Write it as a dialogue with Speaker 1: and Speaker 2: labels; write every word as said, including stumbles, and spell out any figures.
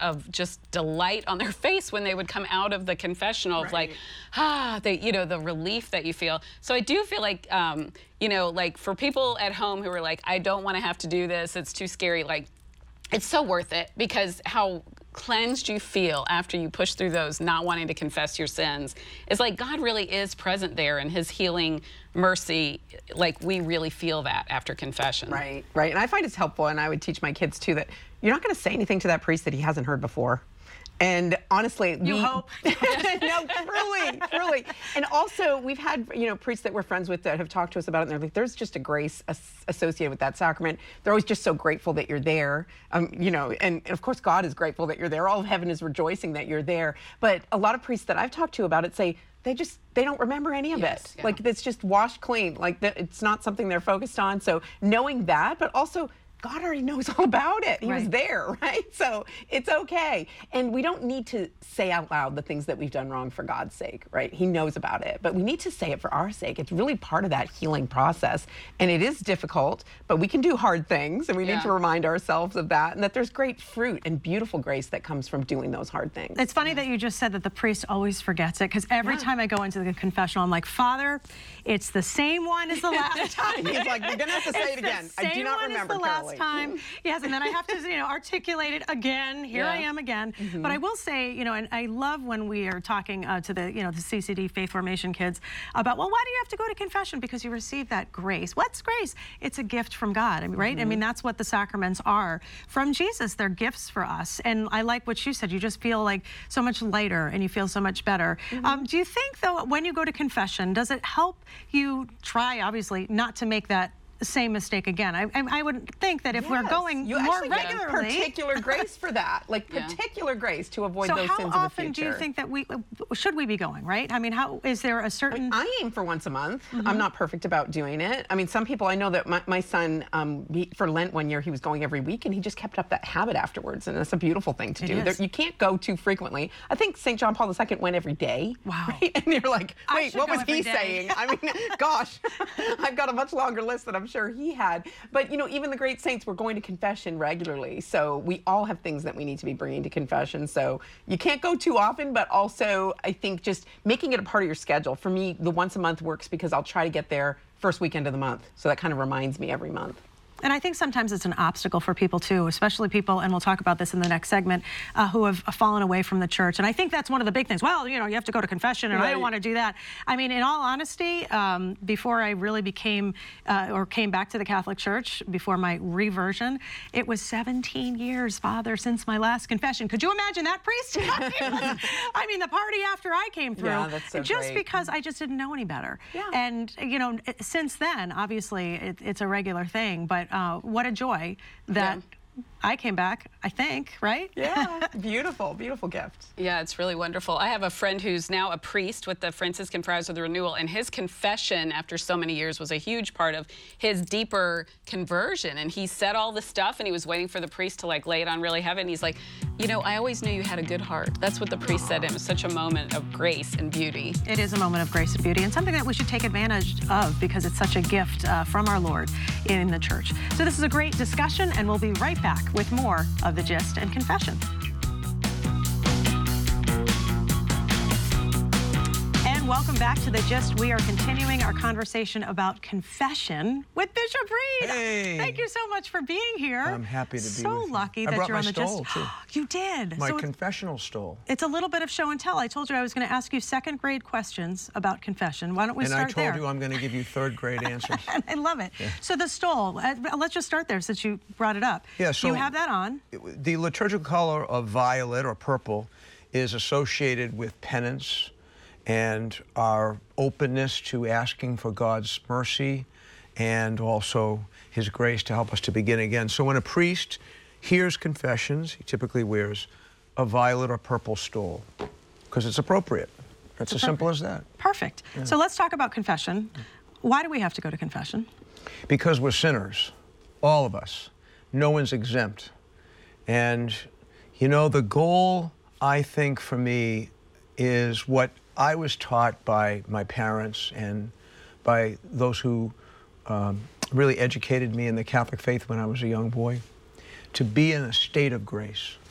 Speaker 1: of just delight on their face when they would come out of the confessional of
Speaker 2: Right.
Speaker 1: like, ah, they, you know, the relief that you feel. So I do feel like, um, you know, like for people at home who are like, I don't want to have to do this, it's too scary, like, it's so worth it, because how cleansed you feel after you push through those not wanting to confess your sins. It's like God really is present there, and his healing mercy, like we really feel that after confession.
Speaker 2: Right, right. And I find it's helpful, and I would teach my kids too, that you're not going to say anything to that priest that he hasn't heard before. And honestly,
Speaker 3: You
Speaker 2: we,
Speaker 3: hope.
Speaker 2: no, truly, truly. And also, we've had, you know, priests that we're friends with that have talked to us about it, and they're like, there's just a grace as associated with that sacrament. They're always just so grateful that you're there, um, you know, and, and of course, God is grateful that you're there. All of heaven is rejoicing that you're there. But a lot of priests that I've talked to about it say, they just, they don't remember any of
Speaker 1: Yes,
Speaker 2: it.
Speaker 1: yeah.
Speaker 2: Like, it's just washed clean. Like, the, it's not something they're focused on. So knowing that, but also, God already knows all about it. He
Speaker 3: Right.
Speaker 2: was there, right? So it's okay. And we don't need to say out loud the things that we've done wrong for God's sake, right? He knows about it, but we need to say it for our sake. It's really part of that healing process. And it is difficult, but we can do hard things, and we
Speaker 1: Yeah.
Speaker 2: need to remind ourselves of that, and that there's great fruit and beautiful grace that comes from doing those hard things.
Speaker 3: It's funny that you just said that the priest always forgets it, because every
Speaker 2: Yeah.
Speaker 3: time I go into the confessional, I'm like, Father, it's the same one as the last time.
Speaker 2: He's like, you're gonna have to say
Speaker 3: It's
Speaker 2: it
Speaker 3: the
Speaker 2: again. I do
Speaker 3: same
Speaker 2: not
Speaker 3: one as
Speaker 2: remember,
Speaker 3: the last
Speaker 2: Carolee.
Speaker 3: time. Yes, and then I have to, you know, articulate it again. Here I
Speaker 1: Yeah.
Speaker 3: am again. But I will say, you know, and I love when we are talking uh, to the, you know, the C C D Faith Formation kids about, well, why do you have to go to confession? Because you receive that grace. What's grace? It's a gift from God, I mean, right? I mean, that's what the sacraments are from Jesus. They're gifts for us. And I like what you said. You just feel like so much lighter, and you feel so much better. Um, do you think, though, when you go to confession, does it help you try, obviously, not to make that same mistake again? I, I, I would think that if we're
Speaker 2: Yes.
Speaker 3: going
Speaker 2: you
Speaker 3: more
Speaker 2: actually get
Speaker 3: regularly,
Speaker 2: particular grace for that, like
Speaker 1: Yeah.
Speaker 2: particular grace to avoid
Speaker 3: so
Speaker 2: those
Speaker 3: how
Speaker 2: sins
Speaker 3: often
Speaker 2: in the
Speaker 3: do you
Speaker 2: future.
Speaker 3: think that we should we be going? Right? I mean, how is there a certain?
Speaker 2: I aim for once a month. I'm not perfect about doing it. I mean, some people, I know that my, my son, um, he, for Lent one year, he was going every week, and he just kept up that habit afterwards, and that's a beautiful thing to
Speaker 3: It
Speaker 2: do.
Speaker 3: is.
Speaker 2: There, you can't go too frequently. I think Saint John Paul the Second went every day.
Speaker 3: Wow.
Speaker 2: Right? And you're like,
Speaker 3: I
Speaker 2: wait,
Speaker 3: should
Speaker 2: what
Speaker 3: go
Speaker 2: was
Speaker 3: every
Speaker 2: he
Speaker 3: day.
Speaker 2: saying? I mean, gosh, I've got a much longer list than I'm sure he had. But, you know, even the great saints were going to confession regularly. So we all have things that we need to be bringing to confession. So you can't go too often, but also I think just making it a part of your schedule. For me, the once a month works because I'll try to get there first weekend of the month. So that kind of reminds me every month.
Speaker 3: And I think sometimes it's an obstacle for people too, especially people, and we'll talk about this in the next segment, uh, who have fallen away from the church. And I think that's one of the big things. Well, you know, you have to go to confession, and I
Speaker 2: Right.
Speaker 3: don't want to do that. I mean, in all honesty, um, before I really became uh, or came back to the Catholic Church, before my reversion, it was seventeen years, Father, since my last confession. Could you imagine that, priest? I mean, the party after I came through,
Speaker 2: Yeah, that's so
Speaker 3: just
Speaker 2: great.
Speaker 3: because I just didn't know any better.
Speaker 2: Yeah.
Speaker 3: And, you know, since then, obviously, it, it's a regular thing, but uh, what a joy that I came back, I think, right?
Speaker 2: Yeah, beautiful, beautiful gift.
Speaker 1: Yeah, it's really wonderful. I have a friend who's now a priest with the Franciscan Friars of the Renewal, and his confession after so many years was a huge part of his deeper conversion. And he said all this stuff, and he was waiting for the priest to like lay it on really heavy. And he's like, you know, I always knew you had a good heart. That's what the priest said to him. It was such a moment of grace and beauty.
Speaker 3: It is a moment of grace and beauty, and something that we should take advantage of because it's such a gift uh, from our Lord in the church. So this is a great discussion, and we'll be right back with more of The Gist and Confession. And welcome back to The Gist. We are continuing our conversation about confession with Bishop Reed.
Speaker 4: Hey.
Speaker 3: Thank you so much for being here.
Speaker 4: I'm happy to be
Speaker 3: so
Speaker 4: with you.
Speaker 3: lucky
Speaker 4: I
Speaker 3: that
Speaker 4: brought
Speaker 3: you're
Speaker 4: my
Speaker 3: on The
Speaker 4: stole,
Speaker 3: Gist.
Speaker 4: too.
Speaker 3: You did.
Speaker 4: My
Speaker 3: So it's-
Speaker 4: confessional stole.
Speaker 3: It's a little bit of show and tell. I told you I was going to ask you second grade questions about confession. Why don't we
Speaker 4: And I
Speaker 3: start
Speaker 4: told
Speaker 3: there?
Speaker 4: you I'm going to give you third grade answers.
Speaker 3: And I love it. So the stole, uh, let's just start there since you brought it up.
Speaker 4: Yeah, so
Speaker 3: you have that on.
Speaker 4: The liturgical color of violet or purple is associated with penance and our openness to asking for God's mercy and also His grace to help us to begin again. So when a priest hears confessions, he typically wears a violet or purple stole because it's appropriate. It's as simple as that.
Speaker 3: Perfect. So let's talk about confession. Why do we have to go to confession?
Speaker 4: Because we're sinners, all of us. No one's exempt. And, you know, the goal, I think, for me is what I was taught by my parents and by those who um, really educated me in the Catholic faith when I was a young boy, to be in a state of grace.